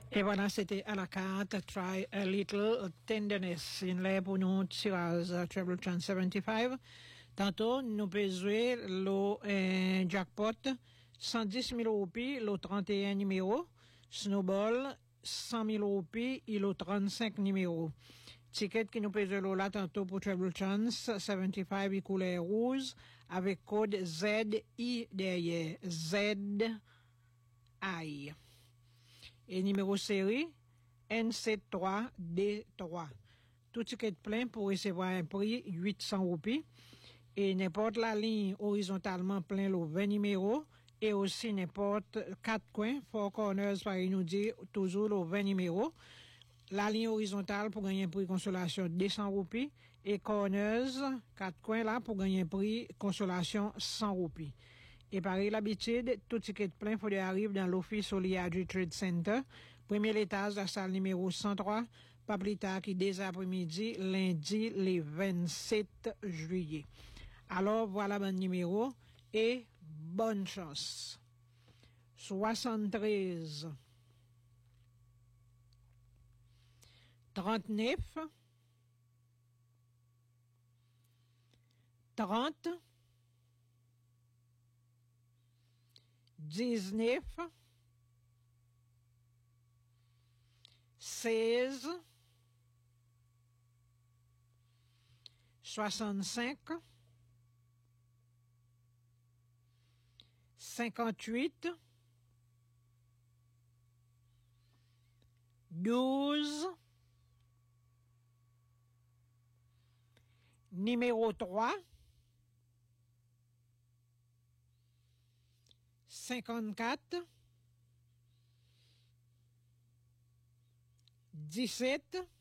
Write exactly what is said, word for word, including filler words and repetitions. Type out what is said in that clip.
Et voilà, c'était à la carte Try a Little Tenderness. In l'air pour nous tirage uh, Treble Chance soixante-quinze. Tantôt, nous pouvons jouer le euh, jackpot cent dix mille roupies, le trente et un numéro. Snowball, cent mille roupies et le trente-cinq numéro. Ticket qui nous peut jouer là tantôt pour Treble Chance soixante-quinze et couleur rouge avec code Z I derrière. Z I. Et numéro série N C trois D trois. Tout ticket plein pour recevoir un prix huit cents roupies. Et n'importe la ligne horizontalement plein le vingt numéros. Et aussi n'importe quatre coins, four corners, par nous dit toujours le vingt numéros. La ligne horizontale pour gagner un prix consolation deux cents roupies. Et corners, quatre coins là pour gagner un prix consolation cent roupies. Et pareil, l'habitude, tout ticket plein, faut arriver dans l'office au Liadri Trade Center. Premier étage, la salle numéro cent trois. Pas plus tard que dès après-midi, lundi, le vingt-sept juillet. Alors, voilà mon numéro et bonne chance. soixante-treize. trente-neuf. trente. dix-neuf, seize, soixante-cinq, cinquante-huit, douze, numéro trois, cinquante-quatre, dix-sept,